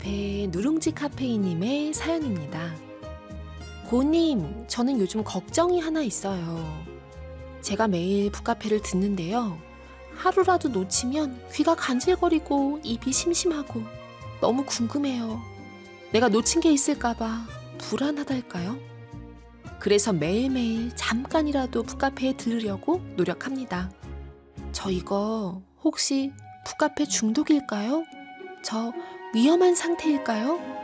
북카페 누룽지 카페인님의 사연입니다. 고님, 저는 요즘 걱정이 하나 있어요. 제가 매일 북카페를 듣는데요. 하루라도 놓치면 귀가 간질거리고 입이 심심하고 너무 궁금해요. 내가 놓친 게 있을까봐 불안하달까요? 그래서 매일매일 잠깐이라도 북카페에 들르려고 노력합니다. 저 이거 혹시 북카페 중독일까요? 저 위험한 상태일까요?